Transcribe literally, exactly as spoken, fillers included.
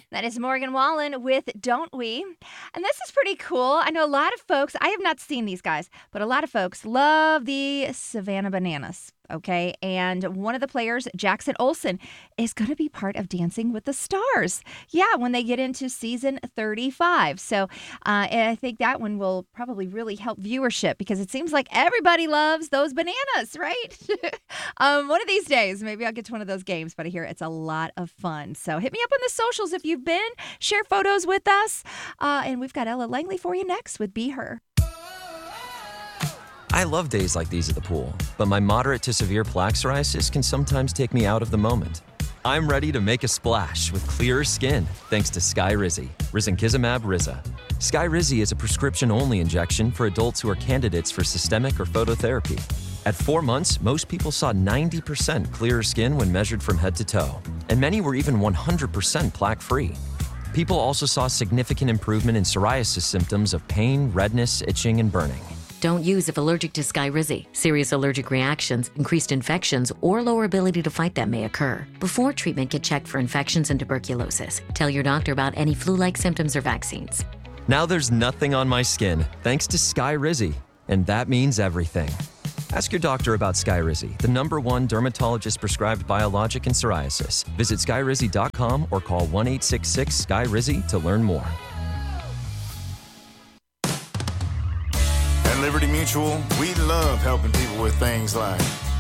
That is Morgan Wallen with Don't We? And this is pretty cool. I know a lot of folks, I have not seen these guys, but a lot of folks love the Savannah Bananas. Okay. And one of the players, Jackson Olsen, is going to be part of Dancing with the Stars. Yeah. When they get into season thirty-five. So uh, I think that one will probably really help viewership because it seems like everybody loves those bananas, right? um, one of these days, maybe I'll get to one of those games, but I hear it's a lot of fun. So hit me up on the socials if you've been. Share photos with us. Uh, and we've got Ella Langley for you next with Be Her. I love days like these at the pool, but my moderate to severe plaque psoriasis can sometimes take me out of the moment. I'm ready to make a splash with clearer skin thanks to Skyrizi, risankizumab Riza. Skyrizi is a prescription-only injection for adults who are candidates for systemic or phototherapy. At four months, most people saw ninety percent clearer skin when measured from head to toe, and many were even one hundred percent plaque-free. People also saw significant improvement in psoriasis symptoms of pain, redness, itching, and burning. Don't use if allergic to Skyrizi. Serious allergic reactions, increased infections, or lower ability to fight them may occur. Before treatment, get checked for infections and tuberculosis. Tell your doctor about any flu-like symptoms or vaccines. Now there's nothing on my skin thanks to Skyrizi, and that means everything. Ask your doctor about Skyrizi, the number one dermatologist-prescribed biologic in psoriasis. Visit skyrizi dot com or call one eight six six Sky Rizzi to learn more. At Liberty Mutual, we love helping people with things like